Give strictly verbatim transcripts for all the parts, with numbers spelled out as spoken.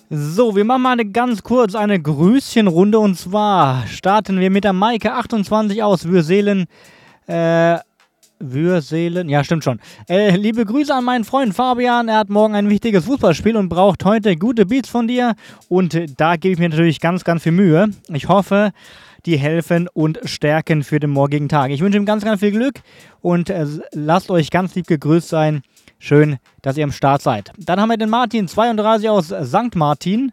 So, wir machen mal eine ganz kurz eine Grüßchenrunde und zwar starten wir mit der Maike achtundzwanzig aus Würselen. Äh, Würselen, ja stimmt schon. Äh, liebe Grüße an meinen Freund Fabian, er hat morgen ein wichtiges Fußballspiel und braucht heute gute Beats von dir und da gebe ich mir natürlich ganz, ganz viel Mühe. Ich hoffe, die helfen und stärken für den morgigen Tag. Ich wünsche ihm ganz, ganz viel Glück und äh, lasst euch ganz lieb gegrüßt sein. Schön, dass ihr am Start seid. Dann haben wir den Martin, zweiunddreißig aus Sankt Martin.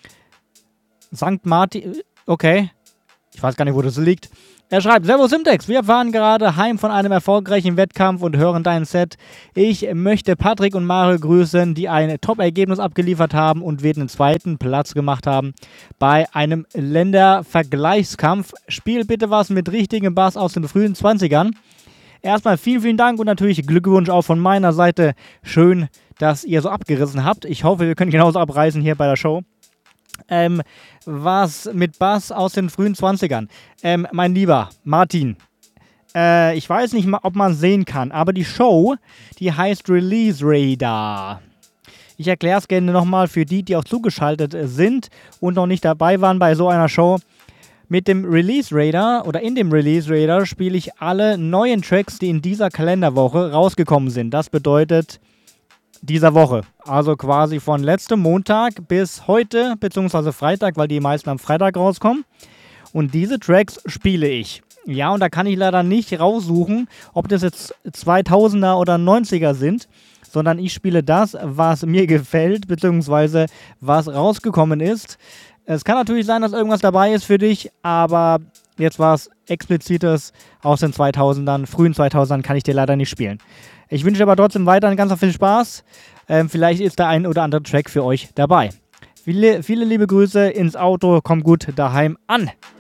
Sankt Martin, okay. Ich weiß gar nicht, wo das liegt. Er schreibt, Servus Simtex, wir fahren gerade heim von einem erfolgreichen Wettkampf und hören dein Set. Ich möchte Patrick und Mario grüßen, die ein Top-Ergebnis abgeliefert haben und wir den zweiten Platz gemacht haben bei einem Ländervergleichskampf. Spiel bitte was mit richtigem Bass aus den frühen zwanzigern. Erstmal vielen, vielen Dank und natürlich Glückwunsch auch von meiner Seite. Schön, dass ihr so abgerissen habt. Ich hoffe, wir können genauso abreißen hier bei der Show. Ähm, was mit Bass aus den frühen zwanzigern. Ähm, mein lieber Martin, äh, ich weiß nicht mal, ob man es sehen kann, aber die Show, die heißt Release Radar. Ich erkläre es gerne nochmal für die, die auch zugeschaltet sind und noch nicht dabei waren bei so einer Show. Mit dem Release Radar oder in dem Release Radar spiele ich alle neuen Tracks, die in dieser Kalenderwoche rausgekommen sind. Das bedeutet dieser Woche. Also quasi von letztem Montag bis heute, beziehungsweise Freitag, weil die meisten am Freitag rauskommen. Und diese Tracks spiele ich. Ja, und da kann ich leider nicht raussuchen, ob das jetzt zweitausender oder neunziger sind, sondern ich spiele das, was mir gefällt, beziehungsweise was rausgekommen ist. Es kann natürlich sein, dass irgendwas dabei ist für dich, aber jetzt war es explizites aus den zweitausendern, frühen zweitausendern kann ich dir leider nicht spielen. Ich wünsche dir aber trotzdem weiterhin ganz viel Spaß. Ähm, vielleicht ist da ein oder andere Track für euch dabei. Viele, viele liebe Grüße ins Auto, kommt gut daheim an.